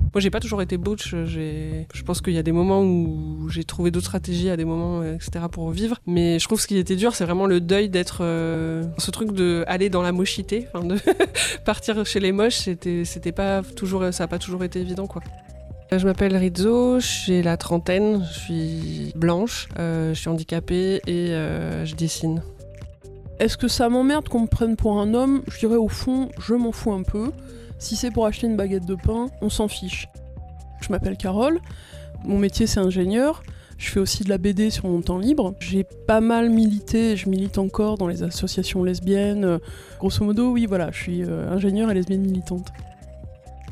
Moi, j'ai pas toujours été butch. Je pense qu'il y a des moments où j'ai trouvé d'autres stratégies à des moments, etc. pour vivre. Mais je trouve que ce qui était dur, c'est vraiment le deuil d'être ce truc de aller dans la mochité, de partir chez les moches. C'était pas toujours, ça a pas toujours été évident, quoi. Je m'appelle Rizzo, j'ai la trentaine, je suis blanche, je suis handicapée et je dessine. Est-ce que ça m'emmerde qu'on me prenne pour un homme ? Je dirais au fond, je m'en fous un peu. Si c'est pour acheter une baguette de pain, on s'en fiche. Je m'appelle Carole, mon métier c'est ingénieur, je fais aussi de la BD sur mon temps libre. J'ai pas mal milité, je milite encore dans les associations lesbiennes. Grosso modo, oui, voilà, je suis ingénieure et lesbienne militante.